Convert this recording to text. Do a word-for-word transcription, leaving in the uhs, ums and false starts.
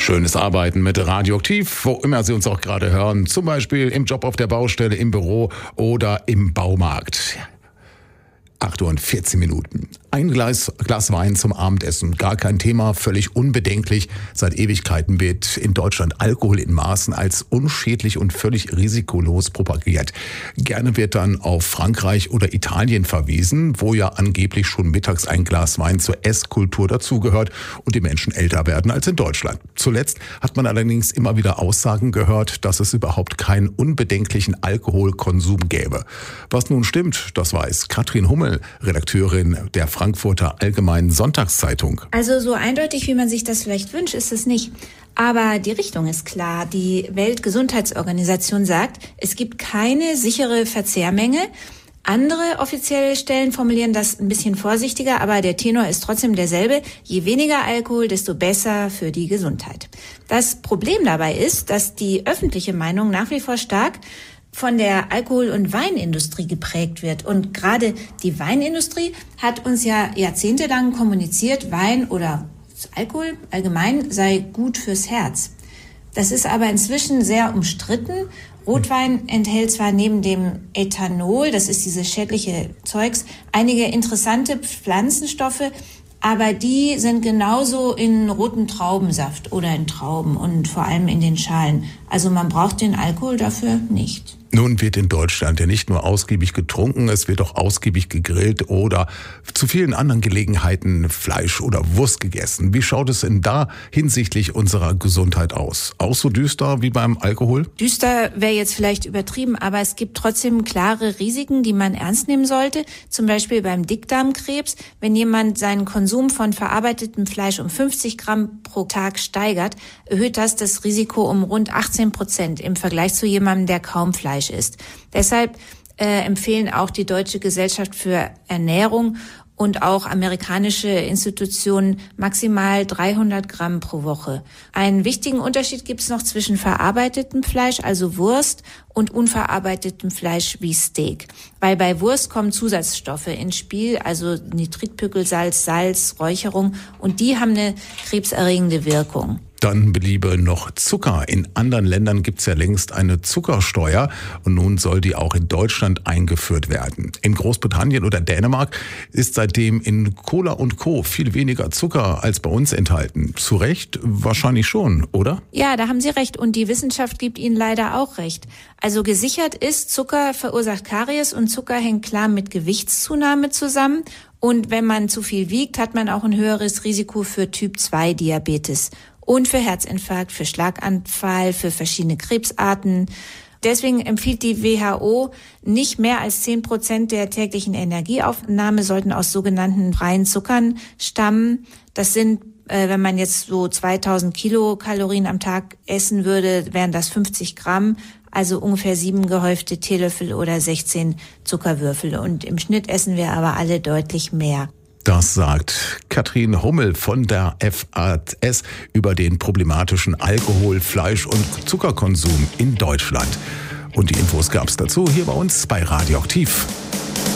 Schönes Arbeiten mit Radioaktiv, wo immer Sie uns auch gerade hören. Zum Beispiel im Job auf der Baustelle, im Büro oder im Baumarkt. acht Uhr und vierzehn Minuten. Ein Glas, Glas Wein zum Abendessen, gar kein Thema, völlig unbedenklich. Seit Ewigkeiten wird in Deutschland Alkohol in Maßen als unschädlich und völlig risikolos propagiert. Gerne wird dann auf Frankreich oder Italien verwiesen, wo ja angeblich schon mittags ein Glas Wein zur Esskultur dazugehört und die Menschen älter werden als in Deutschland. Zuletzt hat man allerdings immer wieder Aussagen gehört, dass es überhaupt keinen unbedenklichen Alkoholkonsum gäbe. Was nun stimmt, das weiß Katrin Hummel, Redakteurin der Frankfurter Allgemeinen Sonntagszeitung. Also so eindeutig, wie man sich das vielleicht wünscht, ist es nicht. Aber die Richtung ist klar. Die Weltgesundheitsorganisation sagt, es gibt keine sichere Verzehrmenge. Andere offizielle Stellen formulieren das ein bisschen vorsichtiger, aber der Tenor ist trotzdem derselbe. Je weniger Alkohol, desto besser für die Gesundheit. Das Problem dabei ist, dass die öffentliche Meinung nach wie vor stark von der Alkohol- und Weinindustrie geprägt wird. Und gerade die Weinindustrie hat uns ja jahrzehntelang kommuniziert, Wein oder Alkohol allgemein sei gut fürs Herz. Das ist aber inzwischen sehr umstritten. Rotwein enthält zwar neben dem Ethanol, das ist dieses schädliche Zeugs, einige interessante Pflanzenstoffe, aber die sind genauso in rotem Traubensaft oder in Trauben und vor allem in den Schalen. Also man braucht den Alkohol dafür nicht. Nun wird in Deutschland ja nicht nur ausgiebig getrunken, es wird auch ausgiebig gegrillt oder zu vielen anderen Gelegenheiten Fleisch oder Wurst gegessen. Wie schaut es denn da hinsichtlich unserer Gesundheit aus? Auch so düster wie beim Alkohol? Düster wäre jetzt vielleicht übertrieben, aber es gibt trotzdem klare Risiken, die man ernst nehmen sollte. Zum Beispiel beim Dickdarmkrebs. Wenn jemand seinen Konsum von verarbeitetem Fleisch um fünfzig Gramm pro Tag steigert, erhöht das das Risiko um rund achtzehn Prozent im Vergleich zu jemandem, der kaum Fleisch ist. Deshalb äh, empfehlen auch die Deutsche Gesellschaft für Ernährung und auch amerikanische Institutionen maximal dreihundert Gramm pro Woche. Einen wichtigen Unterschied gibt es noch zwischen verarbeitetem Fleisch, also Wurst, und unverarbeitetem Fleisch wie Steak. Weil bei Wurst kommen Zusatzstoffe ins Spiel, also Nitritpökelsalz, Salz, Räucherung, und die haben eine krebserregende Wirkung. Dann beliebe noch Zucker. In anderen Ländern gibt es ja längst eine Zuckersteuer und nun soll die auch in Deutschland eingeführt werden. In Großbritannien oder Dänemark ist seitdem in Cola und Co. viel weniger Zucker als bei uns enthalten. Zu Recht? Wahrscheinlich schon, oder? Ja, da haben Sie recht und die Wissenschaft gibt Ihnen leider auch recht. Also gesichert ist, Zucker verursacht Karies und Zucker hängt klar mit Gewichtszunahme zusammen. Und wenn man zu viel wiegt, hat man auch ein höheres Risiko für Typ zwei Diabetes. Und für Herzinfarkt, für Schlaganfall, für verschiedene Krebsarten. Deswegen empfiehlt die W H O, nicht mehr als zehn Prozent der täglichen Energieaufnahme sollten aus sogenannten freien Zuckern stammen. Das sind, äh, wenn man jetzt so zweitausend Kilokalorien am Tag essen würde, wären das fünfzig Gramm, also ungefähr sieben gehäufte Teelöffel oder sechzehn Zuckerwürfel. Und im Schnitt essen wir aber alle deutlich mehr. Das sagt Katrin Hummel von der F A S über den problematischen Alkohol-, Fleisch- und Zuckerkonsum in Deutschland. Und die Infos gab's dazu hier bei uns bei Radioaktiv.